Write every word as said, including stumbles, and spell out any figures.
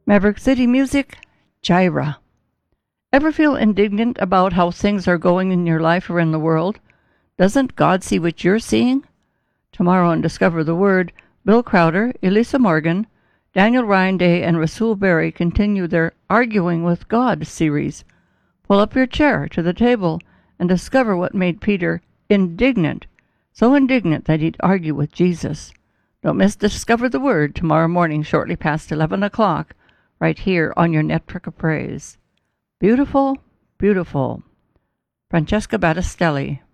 Maverick City Music, Gyra. Ever feel indignant about how things are going in your life or in the world? Doesn't God see what you're seeing? Tomorrow on Discover the Word, Bill Crowder, Elisa Morgan, Daniel Ryan Day, and Rasul Berry continue their Arguing with God series. Pull up your chair to the table and discover what made Peter indignant, so indignant that he'd argue with Jesus. Don't miss Discover the Word tomorrow morning shortly past eleven o'clock, right here on your Network of Praise. Beautiful, beautiful. Francesca Battistelli.